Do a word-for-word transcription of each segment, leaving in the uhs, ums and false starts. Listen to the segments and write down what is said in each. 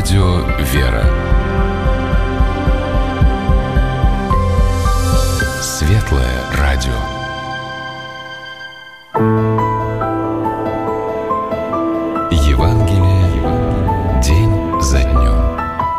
Радио «Вера». Светлое радио. Евангелие день за днем.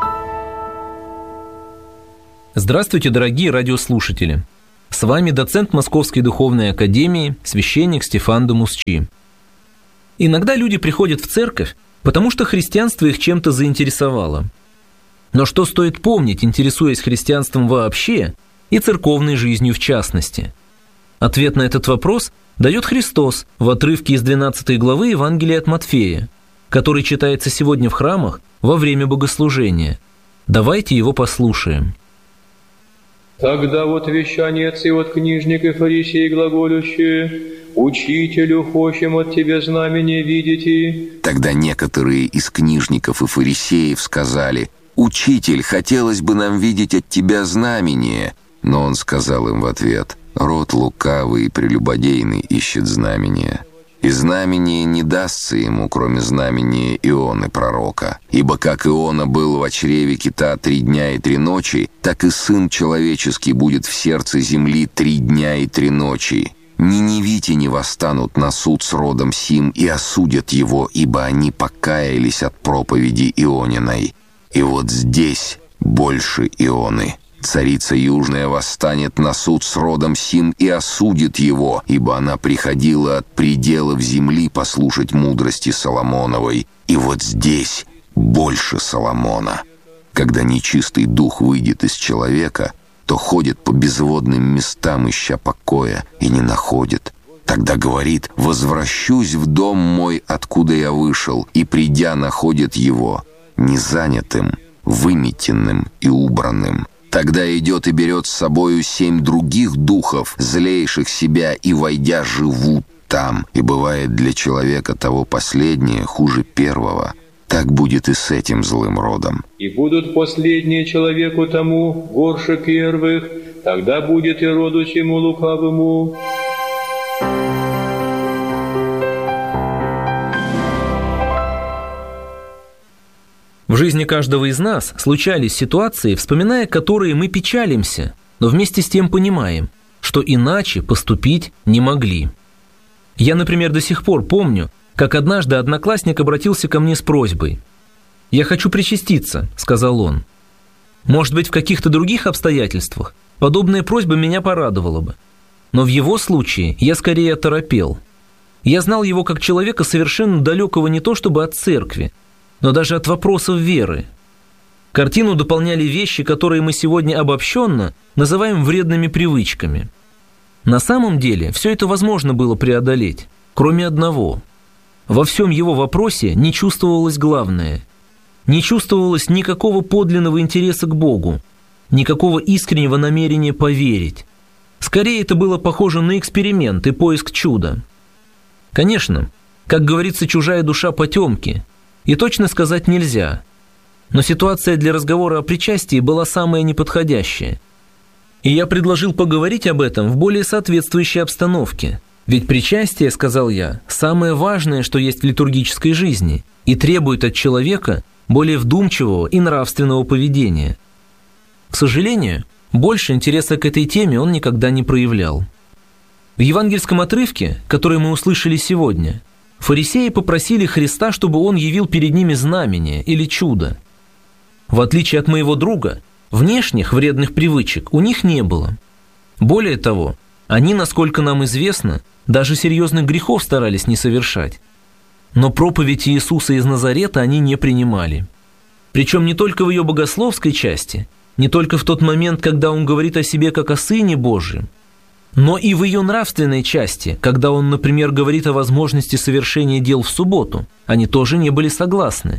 Здравствуйте, дорогие радиослушатели! С вами доцент Московской духовной академии, священник Стефан де Мусчи. Иногда люди приходят в церковь, потому что христианство их чем-то заинтересовало. Но что стоит помнить, интересуясь христианством вообще и церковной жизнью в частности? Ответ на этот вопрос дает Христос в отрывке из двенадцатой главы Евангелия от Матфея, который читается сегодня в храмах во время богослужения. Давайте его послушаем. «Тогда вот вещанец и вот книжник и фарисей глаголющие: Учителю, хочем от тебя знамение видите». Тогда некоторые из книжников и фарисеев сказали: «Учитель, хотелось бы нам видеть от тебя знамение». Но он сказал им в ответ: «Род лукавый и прелюбодейный ищет знамения. И знамение не дастся ему, кроме знамения Ионы пророка. Ибо как Иона был в чреве кита три дня и три ночи, так и Сын Человеческий будет в сердце земли три дня и три ночи. Ниневите не восстанут на суд с родом сим и осудят его, ибо они покаялись от проповеди Иониной. И вот здесь больше Ионы. Царица Южная восстанет на суд с родом сим и осудит его, ибо она приходила от пределов земли послушать мудрости Соломоновой. И вот здесь больше Соломона. Когда нечистый дух выйдет из человека, то ходит по безводным местам, ища покоя, и не находит. Тогда говорит: «Возвращусь в дом мой, откуда я вышел», и, придя, находит его незанятым, выметенным и убранным. Тогда идет и берет с собою семь других духов, злейших себя, и, войдя, живут там. И бывает для человека того последнее хуже первого. Так будет и с этим злым родом. И будут последние человеку тому горше первых, тогда будет и роду сему лукавому». В жизни каждого из нас случались ситуации, вспоминая которые мы печалимся, но вместе с тем понимаем, что иначе поступить не могли. Я, например, до сих пор помню, как однажды одноклассник обратился ко мне с просьбой. «Я хочу причаститься», — сказал он. Может быть, в каких-то других обстоятельствах подобная просьба меня порадовала бы. Но в его случае я скорее оторопел. Я знал его как человека совершенно далекого не то чтобы от церкви, но даже от вопросов веры. Картину дополняли вещи, которые мы сегодня обобщенно называем вредными привычками. На самом деле все это возможно было преодолеть, кроме одного. Во всем его вопросе не чувствовалось главное. Не чувствовалось никакого подлинного интереса к Богу, никакого искреннего намерения поверить. Скорее, это было похоже на эксперимент и поиск чуда. Конечно, как говорится, чужая душа потемки, и точно сказать нельзя. Но ситуация для разговора о причастии была самая неподходящая. И я предложил поговорить об этом в более соответствующей обстановке. Ведь причастие, сказал я, самое важное, что есть в литургической жизни, и требует от человека более вдумчивого и нравственного поведения. К сожалению, больше интереса к этой теме он никогда не проявлял. В евангельском отрывке, который мы услышали сегодня, фарисеи попросили Христа, чтобы он явил перед ними знамение или чудо. В отличие от моего друга, внешних вредных привычек у них не было. Более того, они, насколько нам известно, даже серьезных грехов старались не совершать. Но проповедь Иисуса из Назарета они не принимали. Причем не только в ее богословской части, не только в тот момент, когда он говорит о себе как о Сыне Божьем, но и в ее нравственной части, когда он, например, говорит о возможности совершения дел в субботу, они тоже не были согласны.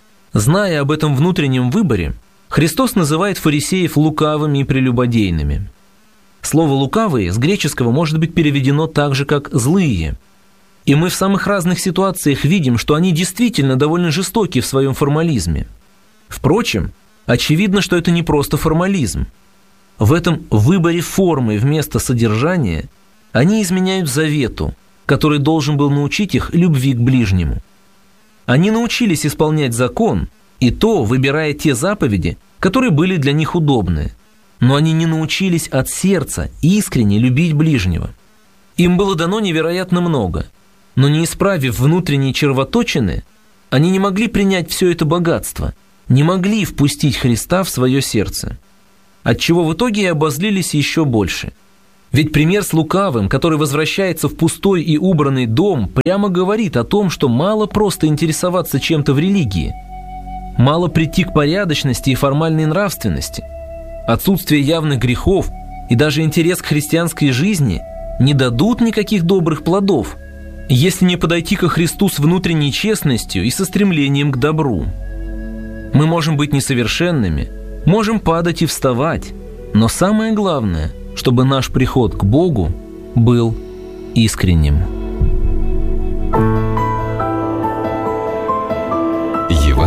Зная об этом внутреннем выборе, Христос называет фарисеев лукавыми и прелюбодейными. Слово «лукавые» с греческого может быть переведено так же, как «злые». И мы в самых разных ситуациях видим, что они действительно довольно жестоки в своем формализме. Впрочем, очевидно, что это не просто формализм. В этом выборе формы вместо содержания они изменяют завету, который должен был научить их любви к ближнему. Они научились исполнять закон, И то, выбирая те заповеди, которые были для них удобны. Но они не научились от сердца искренне любить ближнего. Им было дано невероятно много, но не исправив внутренние червоточины, они не могли принять все это богатство, не могли впустить Христа в свое сердце, отчего в итоге и обозлились еще больше. Ведь пример с лукавым, который возвращается в пустой и убранный дом, прямо говорит о том, что мало просто интересоваться чем-то в религии, мало прийти к порядочности и формальной нравственности. Отсутствие явных грехов и даже интерес к христианской жизни не дадут никаких добрых плодов, если не подойти ко Христу с внутренней честностью и со стремлением к добру. Мы можем быть несовершенными, можем падать и вставать, но самое главное, чтобы наш приход к Богу был искренним.